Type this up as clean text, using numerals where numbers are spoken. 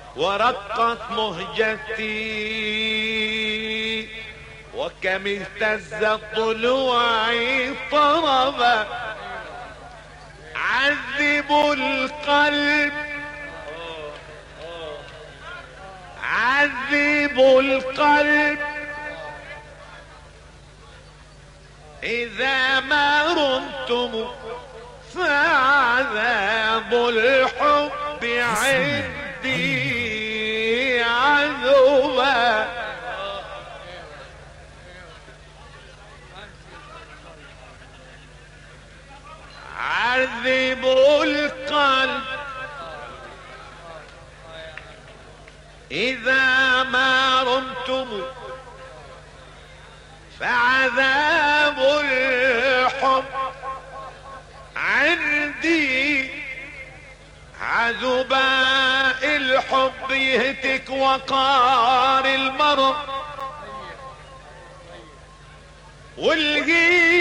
ورقت مهجتي وكم اهتزت ضلوعي طربا. عذبوا القلب عذبوا القلب إذا ما رمتم، فعذاب الحب عندي عذوبا. عذبوا القلب إذا ما رمتم، فعذاب الحب عندي عذبا. الحب يهتك وقار المرض والغير